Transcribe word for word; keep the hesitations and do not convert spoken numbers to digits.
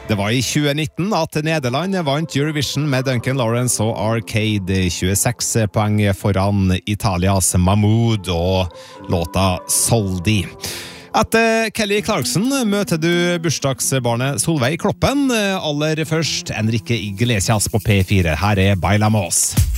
Det var i tjue nitten at Nederland vant Eurovision med Duncan Lawrence og Arcade, tjueseks poeng foran Italias Mahmood og låta Soldi. Etter Kelly Clarkson møter du bursdagsbarnet Solveig Kloppen. Aller først Enrique Iglesias på P fire. Her er Bailamos.